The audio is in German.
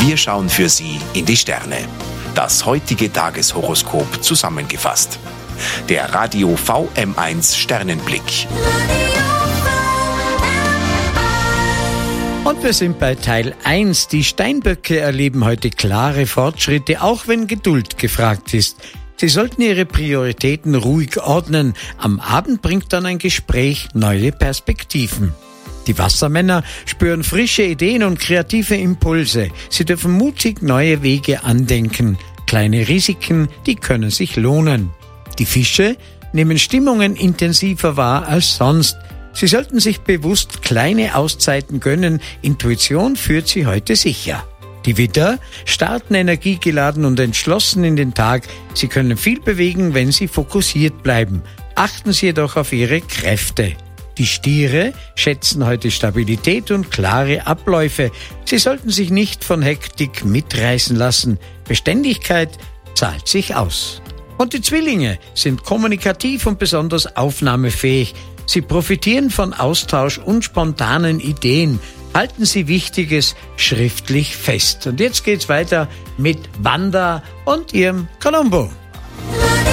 Wir schauen für Sie in die Sterne. Das heutige Tageshoroskop zusammengefasst. Der Radio VM1 Sternenblick. Und wir sind bei Teil 1. Die Steinböcke erleben heute klare Fortschritte, auch wenn Geduld gefragt ist. Sie sollten Ihre Prioritäten ruhig ordnen. Am Abend bringt dann ein Gespräch neue Perspektiven. Die Wassermänner spüren frische Ideen und kreative Impulse. Sie dürfen mutig neue Wege andenken. Kleine Risiken, die können sich lohnen. Die Fische nehmen Stimmungen intensiver wahr als sonst. Sie sollten sich bewusst kleine Auszeiten gönnen. Intuition führt sie heute sicher. Die Widder starten energiegeladen und entschlossen in den Tag. Sie können viel bewegen, wenn sie fokussiert bleiben. Achten Sie jedoch auf Ihre Kräfte. Die Stiere schätzen heute Stabilität und klare Abläufe. Sie sollten sich nicht von Hektik mitreißen lassen. Beständigkeit zahlt sich aus. Und die Zwillinge sind kommunikativ und besonders aufnahmefähig. Sie profitieren von Austausch und spontanen Ideen. Halten Sie Wichtiges schriftlich fest. Und jetzt geht's weiter mit Wanda und ihrem Columbo.